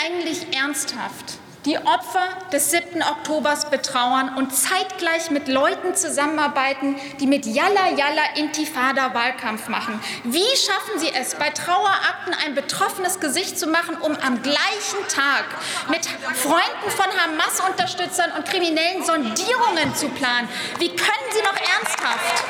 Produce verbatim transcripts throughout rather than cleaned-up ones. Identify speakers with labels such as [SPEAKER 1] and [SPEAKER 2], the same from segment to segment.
[SPEAKER 1] eigentlich ernsthaft die Opfer des siebten Oktobers betrauern und zeitgleich mit Leuten zusammenarbeiten, die mit Yalla Yalla Intifada Wahlkampf machen? Wie schaffen Sie es, bei Trauerakten ein betroffenes Gesicht zu machen, um am gleichen Tag mit Freunden von Hamas-Unterstützern und Kriminellen Sondierungen zu planen? Wie können Sie noch ernsthaft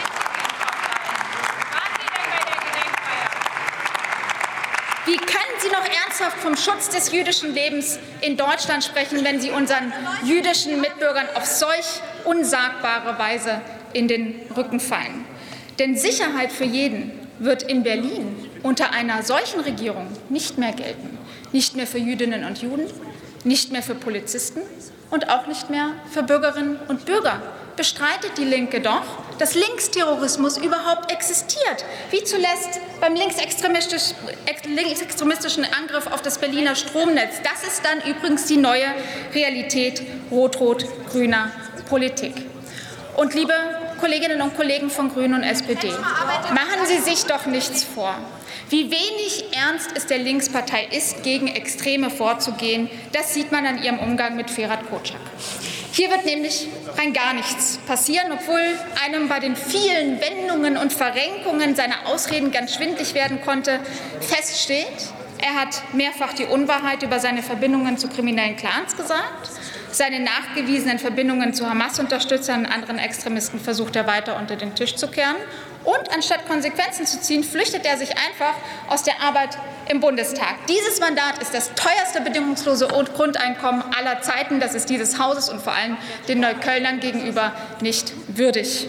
[SPEAKER 1] Wie können Sie noch ernsthaft vom Schutz des jüdischen Lebens in Deutschland sprechen, wenn Sie unseren jüdischen Mitbürgern auf solch unsagbare Weise in den Rücken fallen? Denn Sicherheit für jeden wird in Berlin unter einer solchen Regierung nicht mehr gelten. Nicht mehr für Jüdinnen und Juden, nicht mehr für Polizisten und auch nicht mehr für Bürgerinnen und Bürger. Bestreitet die Linke doch, dass Linksterrorismus überhaupt existiert, wie zuletzt beim linksextremistischen Angriff auf das Berliner Stromnetz. Das ist dann übrigens die neue Realität rot-rot-grüner Politik. Und liebe Kolleginnen und Kollegen von Grünen und S P D, machen Sie sich doch nichts vor. Wie wenig ernst es der Linkspartei ist, gegen Extreme vorzugehen, das sieht man an ihrem Umgang mit Ferhat Kocak. Hier wird nämlich rein gar nichts passieren, obwohl einem bei den vielen Wendungen und Verrenkungen seiner Ausreden ganz schwindlig werden konnte. Fest steht, er hat mehrfach die Unwahrheit über seine Verbindungen zu kriminellen Clans gesagt. Seine nachgewiesenen Verbindungen zu Hamas-Unterstützern und anderen Extremisten versucht er weiter unter den Tisch zu kehren. Und anstatt Konsequenzen zu ziehen, flüchtet er sich einfach aus der Arbeit im Bundestag. Dieses Mandat ist das teuerste bedingungslose Grundeinkommen aller Zeiten. Das ist dieses Hauses und vor allem den Neuköllnern gegenüber nicht würdig.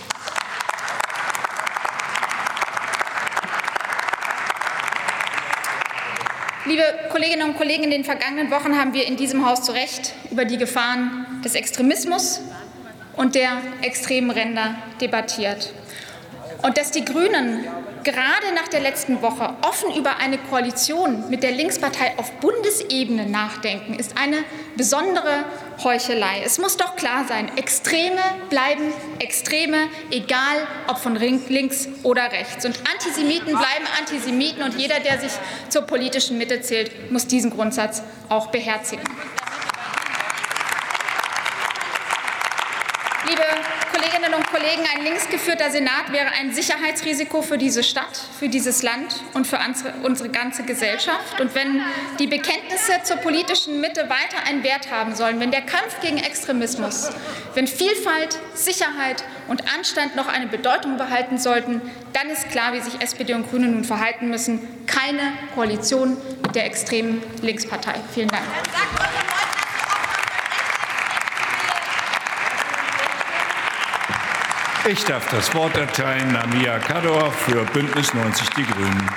[SPEAKER 1] Liebe Kolleginnen und Kollegen, in den vergangenen Wochen haben wir in diesem Haus zu Recht über die Gefahren des Extremismus und der extremen Ränder debattiert. Und dass die Grünen gerade nach der letzten Woche offen über eine Koalition mit der Linkspartei auf Bundesebene nachdenken, ist eine besondere Heuchelei. Es muss doch klar sein, Extreme bleiben Extreme, egal ob von links oder rechts. Und Antisemiten bleiben Antisemiten, und jeder, der sich zur politischen Mitte zählt, muss diesen Grundsatz auch beherzigen. Liebe Kolleginnen und Kollegen, ein linksgeführter Senat wäre ein Sicherheitsrisiko für diese Stadt, für dieses Land und für unsere ganze Gesellschaft. Und wenn die Bekenntnisse zur politischen Mitte weiter einen Wert haben sollen, wenn der Kampf gegen Extremismus, wenn Vielfalt, Sicherheit und Anstand noch eine Bedeutung behalten sollten, dann ist klar, wie sich S P D und Grüne nun verhalten müssen. Keine Koalition mit der extremen Linkspartei. Vielen Dank.
[SPEAKER 2] Ich darf das Wort erteilen Lamia Kador für Bündnis neunzig Die Grünen.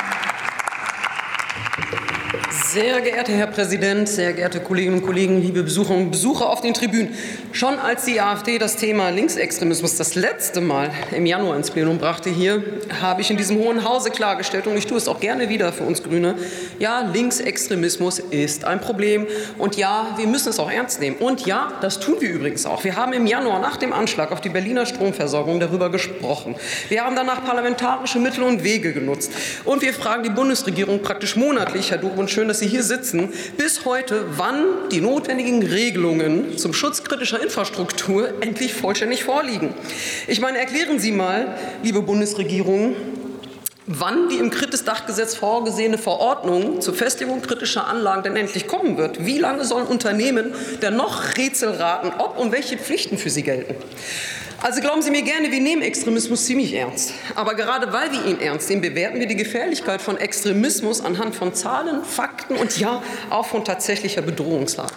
[SPEAKER 3] Sehr geehrter Herr Präsident, sehr geehrte Kolleginnen und Kollegen, liebe Besucherinnen und Besucher auf den Tribünen! Schon als die AfD das Thema Linksextremismus das letzte Mal im Januar ins Plenum brachte hier, habe ich in diesem Hohen Hause klargestellt, und ich tue es auch gerne wieder für uns Grüne, ja, Linksextremismus ist ein Problem, und ja, wir müssen es auch ernst nehmen. Und ja, das tun wir übrigens auch. Wir haben im Januar nach dem Anschlag auf die Berliner Stromversorgung darüber gesprochen. Wir haben danach parlamentarische Mittel und Wege genutzt. Und wir fragen die Bundesregierung praktisch monatlich, Herr Dobrindt, schön, dass Sie hier sitzen, bis heute, wann die notwendigen Regelungen zum Schutz kritischer Infrastruktur endlich vollständig vorliegen. Ich meine, erklären Sie mal, liebe Bundesregierung, wann die im Kritis-Dachgesetz vorgesehene Verordnung zur Festigung kritischer Anlagen denn endlich kommen wird. Wie lange sollen Unternehmen denn noch Rätsel raten, ob und welche Pflichten für sie gelten? Also glauben Sie mir gerne, wir nehmen Extremismus ziemlich ernst. Aber gerade weil wir ihn ernst nehmen, bewerten wir die Gefährlichkeit von Extremismus anhand von Zahlen, Fakten und ja, auch von tatsächlicher Bedrohungslage.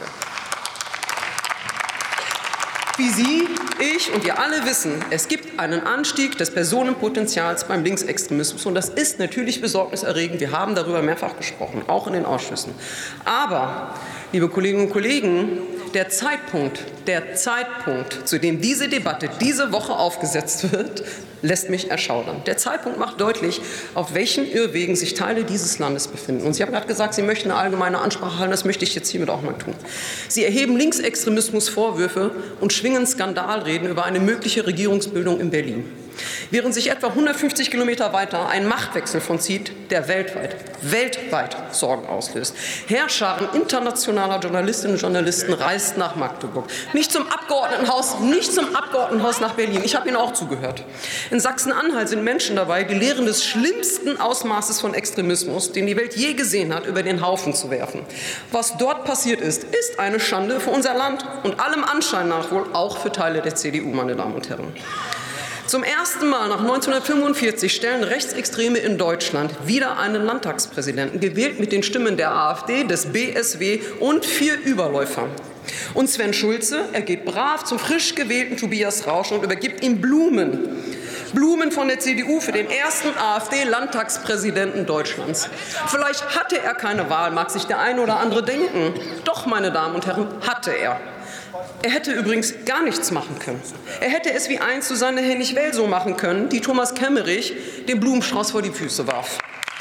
[SPEAKER 3] Wie Sie, ich und wir alle wissen, es gibt einen Anstieg des Personenpotenzials beim Linksextremismus. Und das ist natürlich besorgniserregend. Wir haben darüber mehrfach gesprochen, auch in den Ausschüssen. Aber, liebe Kolleginnen und Kollegen, der Zeitpunkt, der Zeitpunkt, zu dem diese Debatte diese Woche aufgesetzt wird, lässt mich erschaudern. Der Zeitpunkt macht deutlich, auf welchen Irrwegen sich Teile dieses Landes befinden. Und Sie haben gerade gesagt, Sie möchten eine allgemeine Ansprache halten. Das möchte ich jetzt hiermit auch mal tun. Sie erheben Linksextremismus-Vorwürfe und schwingen Skandalreden über eine mögliche Regierungsbildung in Berlin. während sich etwa hundertfünfzig Kilometer weiter ein Machtwechsel vollzieht, der weltweit, weltweit Sorgen auslöst. Heerscharen internationaler Journalistinnen und Journalisten reist nach Magdeburg. Nicht zum Abgeordnetenhaus, nicht zum Abgeordnetenhaus nach Berlin. Ich habe Ihnen auch zugehört. In Sachsen-Anhalt sind Menschen dabei, die Lehren des schlimmsten Ausmaßes von Extremismus, den die Welt je gesehen hat, über den Haufen zu werfen. Was dort passiert ist, ist eine Schande für unser Land und allem Anschein nach wohl auch für Teile der C D U, meine Damen und Herren. Zum ersten Mal nach neunzehnhundertfünfundvierzig stellen Rechtsextreme in Deutschland wieder einen Landtagspräsidenten, gewählt mit den Stimmen der AfD, des B S W und vier Überläufern. Und Sven Schulze, er geht brav zum frisch gewählten Tobias Rausch und übergibt ihm Blumen. Blumen von der C D U für den ersten AfD-Landtagspräsidenten Deutschlands. Vielleicht hatte er keine Wahl, mag sich der eine oder andere denken. Doch, meine Damen und Herren, hatte er. Er hätte übrigens gar nichts machen können. Er hätte es wie einst Susanne Hennig-Well so machen können, die Thomas Kemmerich den Blumenstrauß vor die Füße warf.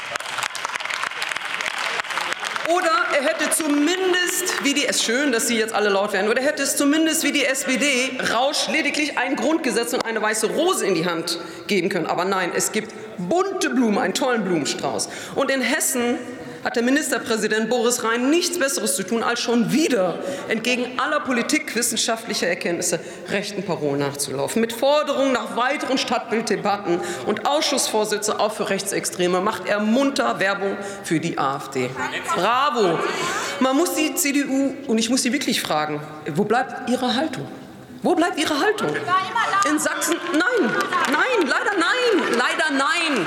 [SPEAKER 3] Oder er hätte zumindest, wie die, es ist schön, dass Sie jetzt alle laut werden, oder er hätte es zumindest wie die S P D Rausch lediglich ein Grundgesetz und eine weiße Rose in die Hand geben können. Aber nein, es gibt bunte Blumen, einen tollen Blumenstrauß. Und in Hessen hat der Ministerpräsident Boris Rhein nichts Besseres zu tun, als schon wieder entgegen aller politikwissenschaftlicher Erkenntnisse rechten Parolen nachzulaufen. Mit Forderungen nach weiteren Stadtbilddebatten und Ausschussvorsitze auch für Rechtsextreme macht er munter Werbung für die AfD. Bravo! Man muss die C D U, und ich muss Sie wirklich fragen, wo bleibt Ihre Haltung? Wo bleibt Ihre Haltung? In Sachsen? Nein, nein, leider nein, leider nein.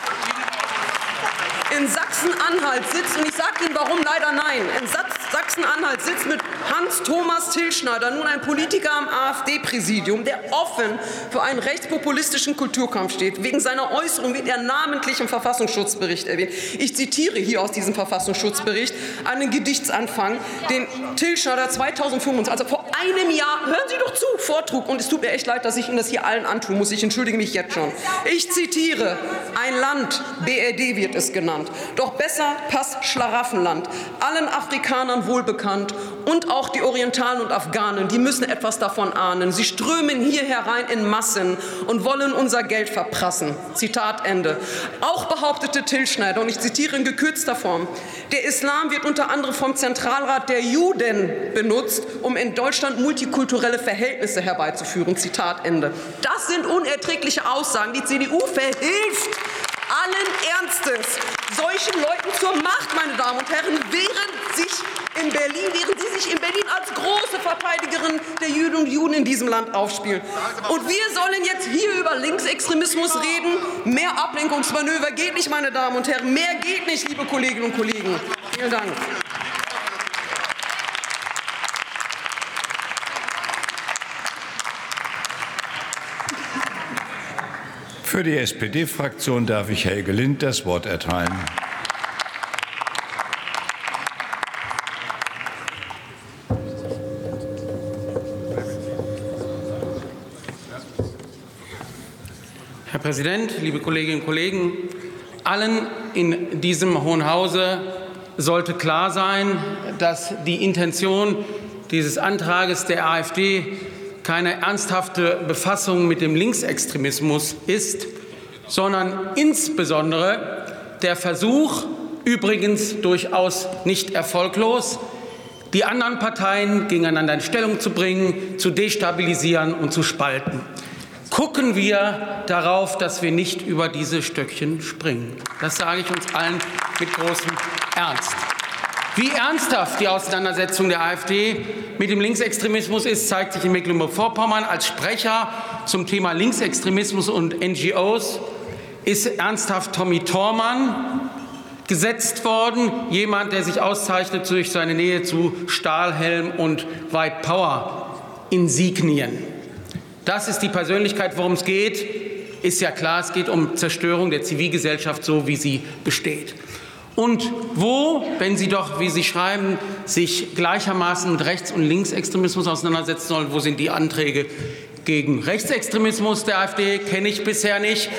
[SPEAKER 3] In Sachsen-Anhalt sitzt, und ich sage Ihnen, warum leider nein, in Sachsen-Anhalt sitzt mit Hans-Thomas Tilschneider nun ein Politiker am AfD-Präsidium, der offen für einen rechtspopulistischen Kulturkampf steht. Wegen seiner Äußerung wird er namentlich im Verfassungsschutzbericht erwähnt. Ich zitiere hier aus diesem Verfassungsschutzbericht einen Gedichtsanfang, den Tilschneider zweitausendfünfundzwanzig, also vor einem Jahr, hören Sie doch zu, vortrug. Und es tut mir echt leid, dass ich Ihnen das hier allen antun muss. Ich entschuldige mich jetzt schon. Ich zitiere, ein Land, B R D wird es genannt. Doch besser passt Schlaraffenland, allen Afrikanern wohlbekannt und auch die Orientalen und Afghanen, die müssen etwas davon ahnen. Sie strömen hier herein in Massen und wollen unser Geld verprassen. Zitat Ende. Auch behauptete Tilschneider, und ich zitiere in gekürzter Form, der Islam wird unter anderem vom Zentralrat der Juden benutzt, um in Deutschland multikulturelle Verhältnisse herbeizuführen. Zitat Ende. Das sind unerträgliche Aussagen. Die C D U verhilft allen Ernstes solchen Leuten zur Macht, meine Damen und Herren, während sich in Berlin, während sie sich in Berlin als große Verteidigerin der Juden und Juden in diesem Land aufspielen. Und wir sollen jetzt hier über Linksextremismus reden. Mehr Ablenkungsmanöver geht nicht, meine Damen und Herren. Mehr geht nicht, liebe Kolleginnen und Kollegen. Vielen Dank.
[SPEAKER 2] Für die S P D-Fraktion darf ich Helge Lind das Wort erteilen.
[SPEAKER 4] Herr Präsident, liebe Kolleginnen und Kollegen! Allen in diesem Hohen Hause sollte klar sein, dass die Intention dieses Antrags der AfD keine ernsthafte Befassung mit dem Linksextremismus ist, sondern insbesondere der Versuch, übrigens durchaus nicht erfolglos, die anderen Parteien gegeneinander in Stellung zu bringen, zu destabilisieren und zu spalten. Gucken wir darauf, dass wir nicht über diese Stöckchen springen. Das sage ich uns allen mit großem Ernst. Wie ernsthaft die Auseinandersetzung der AfD mit dem Linksextremismus ist, zeigt sich in Mecklenburg-Vorpommern. Als Sprecher zum Thema Linksextremismus und N G Os ist ernsthaft Tommy Thormann gesetzt worden, jemand, der sich auszeichnet durch seine Nähe zu Stahlhelm und White Power Insignien. Das ist die Persönlichkeit, worum es geht. Ist ja klar, es geht um Zerstörung der Zivilgesellschaft, so wie sie besteht. Und wo, wenn Sie doch, wie Sie schreiben, sich gleichermaßen mit Rechts- und Linksextremismus auseinandersetzen sollen, wo sind die Anträge gegen Rechtsextremismus der AfD? Kenne ich bisher nicht.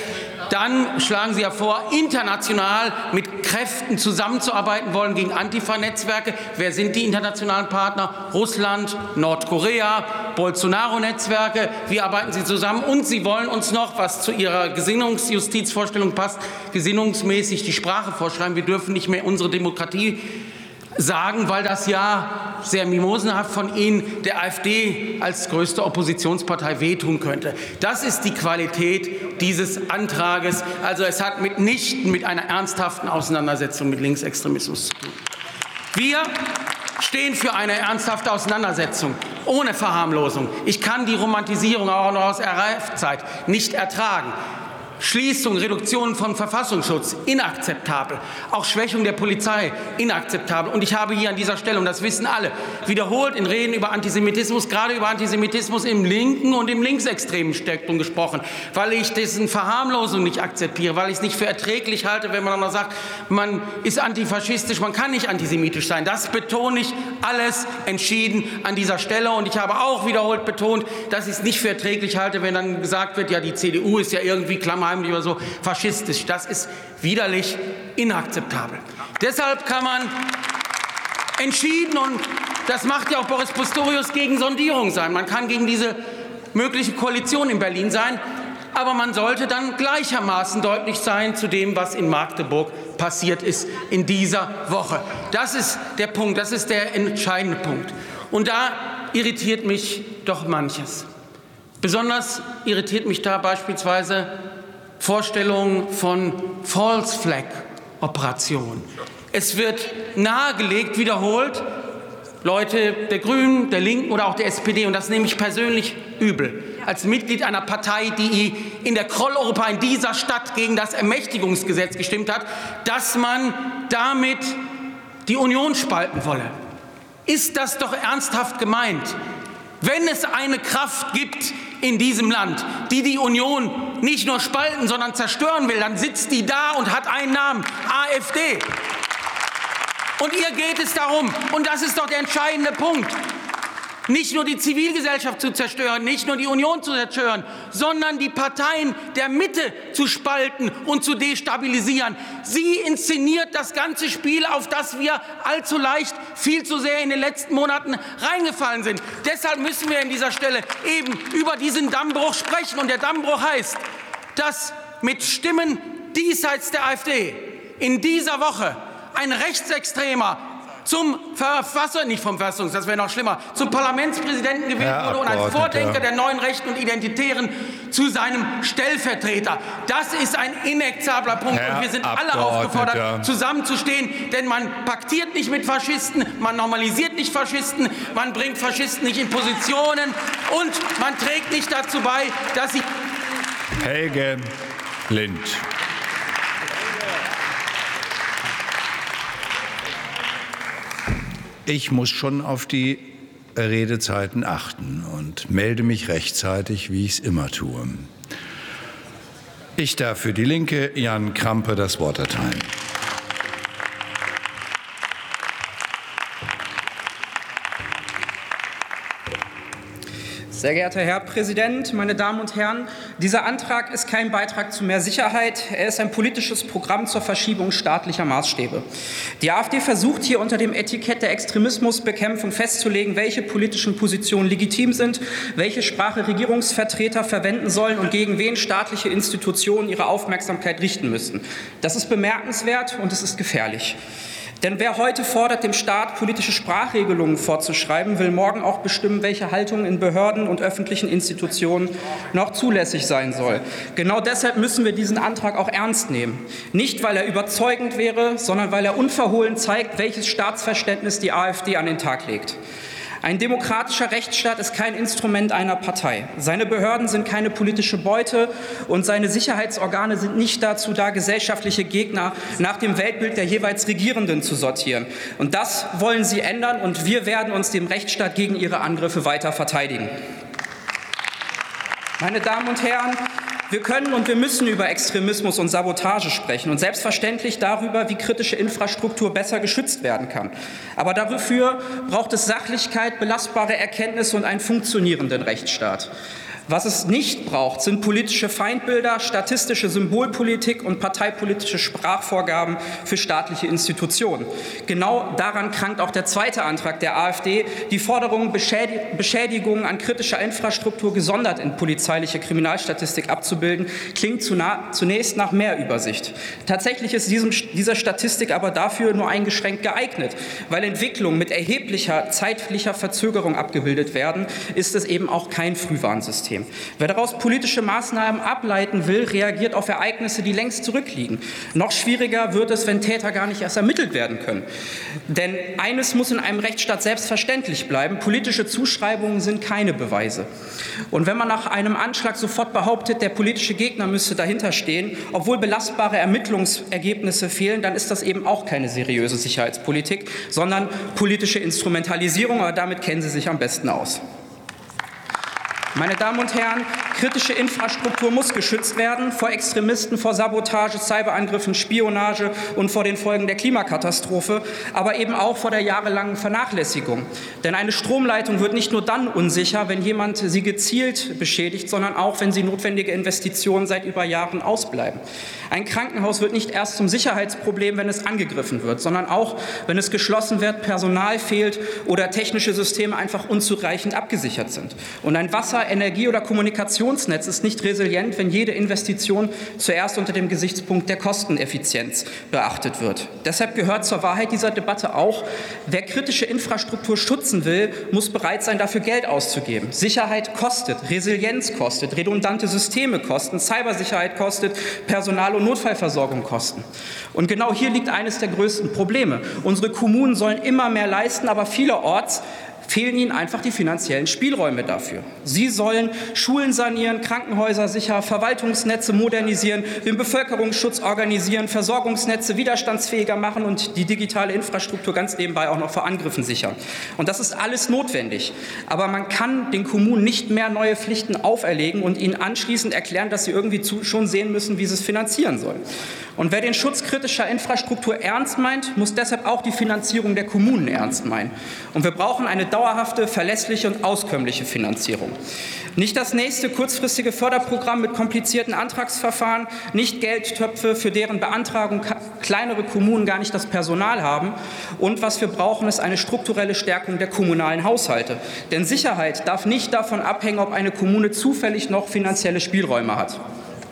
[SPEAKER 4] dann schlagen Sie ja vor, international mit Kräften zusammenzuarbeiten wollen gegen Antifa-Netzwerke. Wer sind die internationalen Partner? Russland, Nordkorea, Bolsonaro-Netzwerke. Wie arbeiten Sie zusammen? Und Sie wollen uns noch, was zu Ihrer Gesinnungsjustizvorstellung passt, gesinnungsmäßig die Sprache vorschreiben. Wir dürfen nicht mehr unsere Demokratie sagen, weil das ja sehr mimosenhaft von Ihnen der AfD als größte Oppositionspartei wehtun könnte. Das ist die Qualität dieses Antrages. Also es hat mitnichten mit einer ernsthaften Auseinandersetzung mit Linksextremismus zu tun. Wir stehen für eine ernsthafte Auseinandersetzung ohne Verharmlosung. Ich kann die Romantisierung auch noch aus R A F-Zeit nicht ertragen. Schließung, Reduktion von Verfassungsschutz, inakzeptabel. Auch Schwächung der Polizei, inakzeptabel. Und ich habe hier an dieser Stelle, und das wissen alle, wiederholt in Reden über Antisemitismus, gerade über Antisemitismus im linken und im linksextremen Spektrum gesprochen, weil ich dessen Verharmlosung nicht akzeptiere, weil ich es nicht für erträglich halte, wenn man dann sagt, man ist antifaschistisch, man kann nicht antisemitisch sein. Das betone ich alles entschieden an dieser Stelle. Und ich habe auch wiederholt betont, dass ich es nicht für erträglich halte, wenn dann gesagt wird, ja, die C D U ist ja irgendwie Klammer oder so faschistisch. Das ist widerlich inakzeptabel. Deshalb kann man entschieden, und das macht ja auch Boris Pistorius, gegen Sondierung sein. Man kann gegen diese mögliche Koalition in Berlin sein, aber man sollte dann gleichermaßen deutlich sein zu dem, was in Magdeburg passiert ist in dieser Woche. Das ist der Punkt, das ist der entscheidende Punkt. Und da irritiert mich doch manches. Besonders irritiert mich da beispielsweise Vorstellungen von False Flag Operationen. Es wird nahegelegt, wiederholt, Leute der Grünen, der Linken oder auch der S P D, und das nehme ich persönlich übel, als Mitglied einer Partei, die in der Kroll-Europa in dieser Stadt gegen das Ermächtigungsgesetz gestimmt hat, dass man damit die Union spalten wolle. Ist das doch ernsthaft gemeint? Wenn es eine Kraft gibt in diesem Land, die die Union nicht nur spalten, sondern zerstören will, dann sitzt die da und hat einen Namen, AfD. Und ihr geht es darum, und das ist doch der entscheidende Punkt, nicht nur die Zivilgesellschaft zu zerstören, nicht nur die Union zu zerstören, sondern die Parteien der Mitte zu spalten und zu destabilisieren. Sie inszeniert das ganze Spiel, auf das wir allzu leicht viel zu sehr in den letzten Monaten reingefallen sind. Deshalb müssen wir an dieser Stelle eben über diesen Dammbruch sprechen. Und der Dammbruch heißt, dass mit Stimmen diesseits der AfD in dieser Woche ein Rechtsextremer zum Verfasser, nicht vom Verfassungs, das wäre noch schlimmer, zum Parlamentspräsidenten gewählt wurde und ein Vordenker der neuen Rechten und Identitären zu seinem Stellvertreter. Das ist ein inakzeptabler Punkt.
[SPEAKER 2] Herr
[SPEAKER 4] und wir sind alle aufgefordert, zusammenzustehen, denn man paktiert nicht mit Faschisten, man normalisiert nicht Faschisten, man bringt Faschisten nicht in Positionen und man trägt nicht dazu bei, dass sie...
[SPEAKER 2] Helge Lind. Ich muss schon auf die Redezeiten achten und melde mich rechtzeitig, wie ich es immer tue. Ich darf für die Linke Jan Krampe das Wort erteilen.
[SPEAKER 5] Sehr geehrter Herr Präsident, meine Damen und Herren! Dieser Antrag ist kein Beitrag zu mehr Sicherheit. Er ist ein politisches Programm zur Verschiebung staatlicher Maßstäbe. Die AfD versucht hier unter dem Etikett der Extremismusbekämpfung festzulegen, welche politischen Positionen legitim sind, welche Sprache Regierungsvertreter verwenden sollen und gegen wen staatliche Institutionen ihre Aufmerksamkeit richten müssten. Das ist bemerkenswert und es ist gefährlich. Denn wer heute fordert, dem Staat politische Sprachregelungen vorzuschreiben, will morgen auch bestimmen, welche Haltung in Behörden und öffentlichen Institutionen noch zulässig sein soll. Genau deshalb müssen wir diesen Antrag auch ernst nehmen. Nicht, weil er überzeugend wäre, sondern weil er unverhohlen zeigt, welches Staatsverständnis die AfD an den Tag legt. Ein demokratischer Rechtsstaat ist kein Instrument einer Partei. Seine Behörden sind keine politische Beute und seine Sicherheitsorgane sind nicht dazu da, gesellschaftliche Gegner nach dem Weltbild der jeweils Regierenden zu sortieren. Und das wollen Sie ändern, und wir werden uns dem Rechtsstaat gegen Ihre Angriffe weiter verteidigen. Meine Damen und Herren, wir können und wir müssen über Extremismus und Sabotage sprechen und selbstverständlich darüber, wie kritische Infrastruktur besser geschützt werden kann. Aber dafür braucht es Sachlichkeit, belastbare Erkenntnisse und einen funktionierenden Rechtsstaat. Was es nicht braucht, sind politische Feindbilder, statistische Symbolpolitik und parteipolitische Sprachvorgaben für staatliche Institutionen. Genau daran krankt auch der zweite Antrag der AfD, die Forderung, Beschädigungen an kritischer Infrastruktur gesondert in polizeiliche Kriminalstatistik abzubilden, klingt zunächst nach mehr Übersicht. Tatsächlich ist diesem, dieser Statistik aber dafür nur eingeschränkt geeignet. Weil Entwicklungen mit erheblicher zeitlicher Verzögerung abgebildet werden, ist es eben auch kein Frühwarnsystem. Wer daraus politische Maßnahmen ableiten will, reagiert auf Ereignisse, die längst zurückliegen. Noch schwieriger wird es, wenn Täter gar nicht erst ermittelt werden können. Denn eines muss in einem Rechtsstaat selbstverständlich bleiben: Politische Zuschreibungen sind keine Beweise. Und wenn man nach einem Anschlag sofort behauptet, der politische Gegner müsse dahinter stehen, obwohl belastbare Ermittlungsergebnisse fehlen, dann ist das eben auch keine seriöse Sicherheitspolitik, sondern politische Instrumentalisierung. Aber damit kennen Sie sich am besten aus. Meine Damen und Herren, kritische Infrastruktur muss geschützt werden vor Extremisten, vor Sabotage, Cyberangriffen, Spionage und vor den Folgen der Klimakatastrophe, aber eben auch vor der jahrelangen Vernachlässigung. Denn eine Stromleitung wird nicht nur dann unsicher, wenn jemand sie gezielt beschädigt, sondern auch, wenn sie notwendige Investitionen seit über Jahren ausbleiben. Ein Krankenhaus wird nicht erst zum Sicherheitsproblem, wenn es angegriffen wird, sondern auch, wenn es geschlossen wird, Personal fehlt oder technische Systeme einfach unzureichend abgesichert sind. Und ein Wasser-, Energie- oder Kommunikationsnetz ist nicht resilient, wenn jede Investition zuerst unter dem Gesichtspunkt der Kosteneffizienz beachtet wird. Deshalb gehört zur Wahrheit dieser Debatte auch: Wer kritische Infrastruktur schützen will, muss bereit sein, dafür Geld auszugeben. Sicherheit kostet, Resilienz kostet, redundante Systeme kosten, Cybersicherheit kostet, Personal- und Notfallversorgung kosten. Und genau hier liegt eines der größten Probleme. Unsere Kommunen sollen immer mehr leisten, aber vielerorts fehlen ihnen einfach die finanziellen Spielräume dafür. Sie sollen Schulen sanieren, Krankenhäuser sicher, Verwaltungsnetze modernisieren, den Bevölkerungsschutz organisieren, Versorgungsnetze widerstandsfähiger machen und die digitale Infrastruktur ganz nebenbei auch noch vor Angriffen sichern. Und das ist alles notwendig. Aber man kann den Kommunen nicht mehr neue Pflichten auferlegen und ihnen anschließend erklären, dass sie irgendwie zu, schon sehen müssen, wie sie es finanzieren sollen. Und wer den Schutz kritischer Infrastruktur ernst meint, muss deshalb auch die Finanzierung der Kommunen ernst meinen. Und wir brauchen eine dauerhafte, verlässliche und auskömmliche Finanzierung. Nicht das nächste kurzfristige Förderprogramm mit komplizierten Antragsverfahren, nicht Geldtöpfe, für deren Beantragung kleinere Kommunen gar nicht das Personal haben. Und was wir brauchen, ist eine strukturelle Stärkung der kommunalen Haushalte. Denn Sicherheit darf nicht davon abhängen, ob eine Kommune zufällig noch finanzielle Spielräume hat.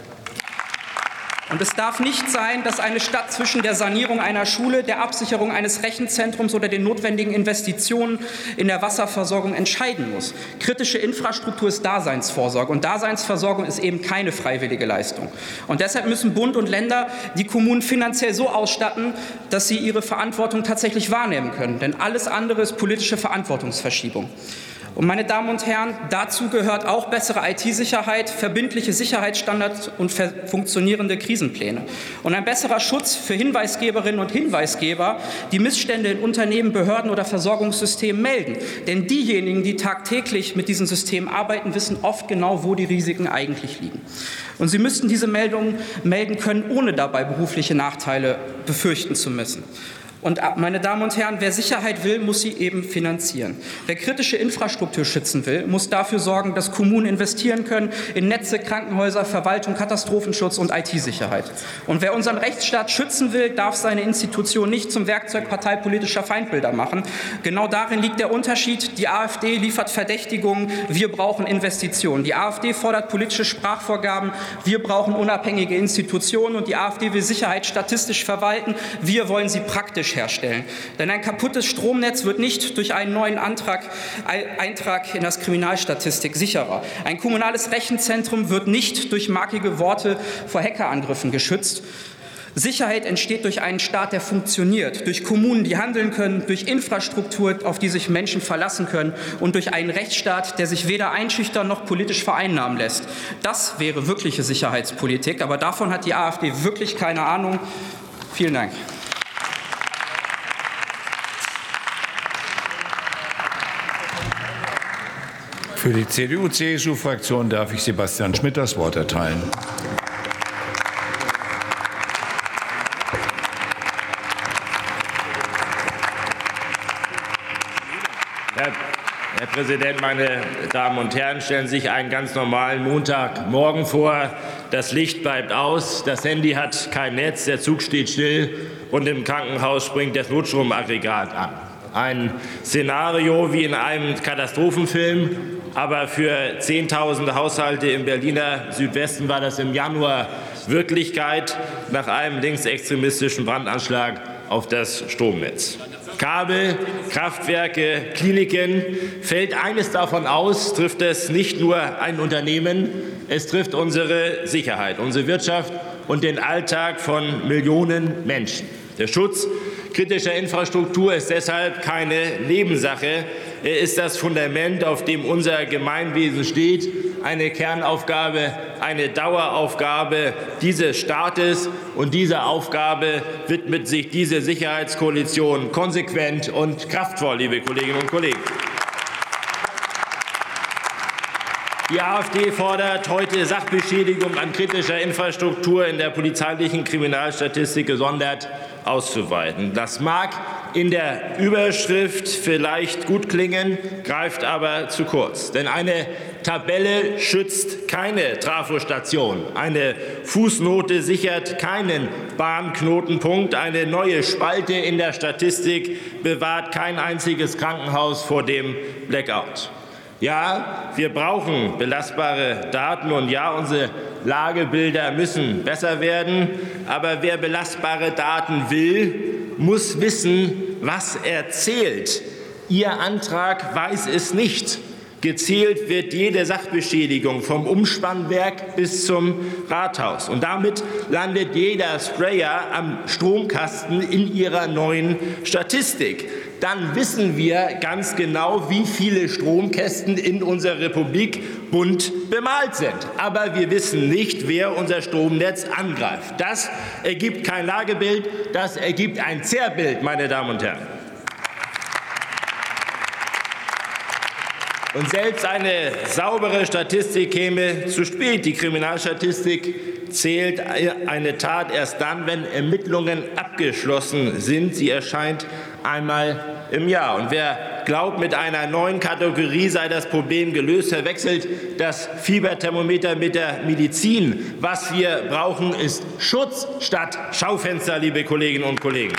[SPEAKER 5] Und es darf nicht sein, dass eine Stadt zwischen der Sanierung einer Schule, der Absicherung eines Rechenzentrums oder den notwendigen Investitionen in der Wasserversorgung entscheiden muss. Kritische Infrastruktur ist Daseinsvorsorge, und Daseinsversorgung ist eben keine freiwillige Leistung. Und deshalb müssen Bund und Länder die Kommunen finanziell so ausstatten, dass sie ihre Verantwortung tatsächlich wahrnehmen können. Denn alles andere ist politische Verantwortungsverschiebung. Und meine Damen und Herren, dazu gehört auch bessere I T-Sicherheit, verbindliche Sicherheitsstandards und funktionierende Krisenpläne. Und ein besserer Schutz für Hinweisgeberinnen und Hinweisgeber, die Missstände in Unternehmen, Behörden oder Versorgungssystemen melden. Denn diejenigen, die tagtäglich mit diesen Systemen arbeiten, wissen oft genau, wo die Risiken eigentlich liegen. Und sie müssten diese Meldungen melden können, ohne dabei berufliche Nachteile befürchten zu müssen. Und meine Damen und Herren, wer Sicherheit will, muss sie eben finanzieren. Wer kritische Infrastruktur schützen will, muss dafür sorgen, dass Kommunen investieren können in Netze, Krankenhäuser, Verwaltung, Katastrophenschutz und I T-Sicherheit. Und wer unseren Rechtsstaat schützen will, darf seine Institution nicht zum Werkzeug parteipolitischer Feindbilder machen. Genau darin liegt der Unterschied. Die AfD liefert Verdächtigungen, wir brauchen Investitionen. Die AfD fordert politische Sprachvorgaben, wir brauchen unabhängige Institutionen. Und die AfD will Sicherheit statistisch verwalten, wir wollen sie praktisch herstellen. Denn ein kaputtes Stromnetz wird nicht durch einen neuen Antrag, Eintrag in das Kriminalstatistik sicherer. Ein kommunales Rechenzentrum wird nicht durch markige Worte vor Hackerangriffen geschützt. Sicherheit entsteht durch einen Staat, der funktioniert, durch Kommunen, die handeln können, durch Infrastruktur, auf die sich Menschen verlassen können, und durch einen Rechtsstaat, der sich weder einschüchtern noch politisch vereinnahmen lässt. Das wäre wirkliche Sicherheitspolitik, aber davon hat die AfD wirklich keine Ahnung. Vielen Dank.
[SPEAKER 2] Für die C D U C S U-Fraktion darf ich Sebastian Schmidt das Wort erteilen.
[SPEAKER 6] Herr, Herr Präsident, meine Damen und Herren! Stellen Sie sich einen ganz normalen Montagmorgen vor. Das Licht bleibt aus, das Handy hat kein Netz, der Zug steht still und im Krankenhaus springt das Notstromaggregat an. Ein Szenario wie in einem Katastrophenfilm, aber für Zehntausende Haushalte im Berliner Südwesten war das im Januar Wirklichkeit nach einem linksextremistischen Brandanschlag auf das Stromnetz. Kabel, Kraftwerke, Kliniken. Fällt eines davon aus, trifft es nicht nur ein Unternehmen, es trifft unsere Sicherheit, unsere Wirtschaft und den Alltag von Millionen Menschen. Der Schutz kritischer Infrastruktur ist deshalb keine Nebensache. Er ist das Fundament, auf dem unser Gemeinwesen steht, eine Kernaufgabe, eine Daueraufgabe dieses Staates. Und dieser Aufgabe widmet sich diese Sicherheitskoalition konsequent und kraftvoll, liebe Kolleginnen und Kollegen. Die AfD fordert heute Sachbeschädigung an kritischer Infrastruktur in der polizeilichen Kriminalstatistik gesondert auszuweiten. Das mag in der Überschrift vielleicht gut klingen, greift aber zu kurz. Denn eine Tabelle schützt keine Trafostation, eine Fußnote sichert keinen Bahnknotenpunkt, eine neue Spalte in der Statistik bewahrt kein einziges Krankenhaus vor dem Blackout. Ja, wir brauchen belastbare Daten, und ja, unsere Lagebilder müssen besser werden. Aber wer belastbare Daten will, muss wissen, was er zählt. Ihr Antrag weiß es nicht. Gezählt wird jede Sachbeschädigung vom Umspannwerk bis zum Rathaus. Und damit landet jeder Sprayer am Stromkasten in ihrer neuen Statistik. Dann wissen wir ganz genau, wie viele Stromkästen in unserer Republik bunt bemalt sind. Aber wir wissen nicht, wer unser Stromnetz angreift. Das ergibt kein Lagebild, das ergibt ein Zerrbild, meine Damen und Herren. Und selbst eine saubere Statistik käme zu spät. Die Kriminalstatistik zählt eine Tat erst dann, wenn Ermittlungen abgeschlossen sind. Sie erscheint einmal im Jahr. Und wer glaubt, mit einer neuen Kategorie sei das Problem gelöst, verwechselt das Fieberthermometer mit der Medizin. Was wir brauchen, ist Schutz statt Schaufenster, liebe Kolleginnen und Kollegen.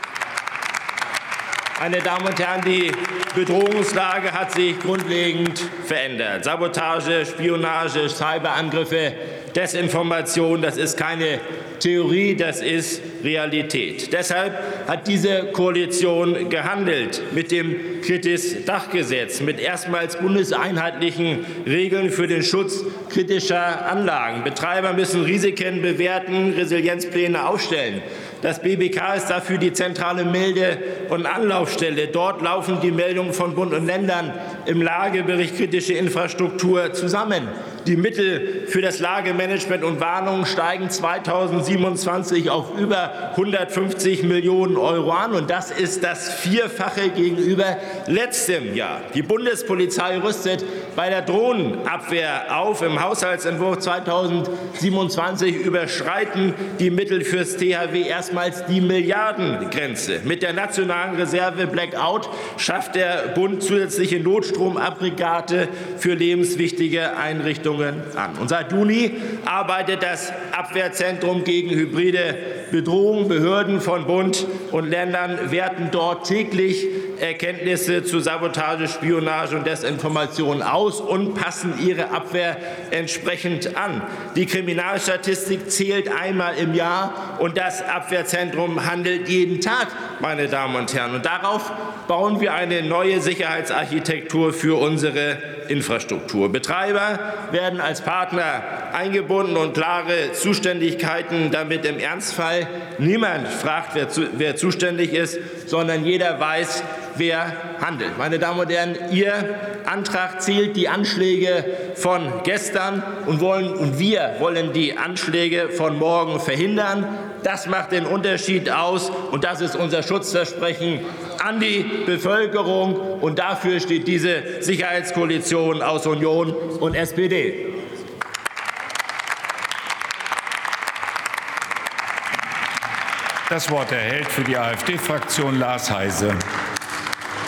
[SPEAKER 6] Meine Damen und Herren, die Bedrohungslage hat sich grundlegend verändert. Sabotage, Spionage, Cyberangriffe, Desinformation, das ist keine Theorie, das ist Realität. Deshalb hat diese Koalition gehandelt mit dem Kritis-Dachgesetz, mit erstmals bundeseinheitlichen Regeln für den Schutz kritischer Anlagen. Betreiber müssen Risiken bewerten, Resilienzpläne aufstellen. Das B B K ist dafür die zentrale Melde- und Anlaufstelle. Dort laufen die Meldungen von Bund und Ländern im Lagebericht kritische Infrastruktur zusammen. Die Mittel für das Lagemanagement und Warnungen steigen zweitausendsiebenundzwanzig auf über hundertfünfzig Millionen Euro an. Und das ist das Vierfache gegenüber letztem Jahr. Die Bundespolizei rüstet bei der Drohnenabwehr auf. Im Haushaltsentwurf zweitausendsiebenundzwanzig überschreiten die Mittel fürs T H W erstmals die Milliardengrenze. Mit der nationalen Reserve Blackout schafft der Bund zusätzliche Notstromaggregate für lebenswichtige Einrichtungen an. Und seit Juni arbeitet das Abwehrzentrum gegen hybride Bedrohungen. Behörden von Bund und Ländern werten dort täglich Erkenntnisse zu Sabotage, Spionage und Desinformation aus und passen ihre Abwehr entsprechend an. Die Kriminalstatistik zählt einmal im Jahr, und das Abwehrzentrum handelt jeden Tag, meine Damen und Herren. Und darauf bauen wir eine neue Sicherheitsarchitektur für unsere Infrastruktur. Betreiber werden als Partner eingebunden und klare Zuständigkeiten, damit im Ernstfall niemand fragt, wer, zu, wer zuständig ist, sondern jeder weiß, wer handelt. Meine Damen und Herren, Ihr Antrag zählt die Anschläge von gestern, und, wollen, und wir wollen die Anschläge von morgen verhindern. Das macht den Unterschied aus, und das ist unser Schutzversprechen an die Bevölkerung. Und dafür steht diese Sicherheitskoalition aus Union und S P D.
[SPEAKER 2] Das Wort erhält für die AfD-Fraktion Lars Heise.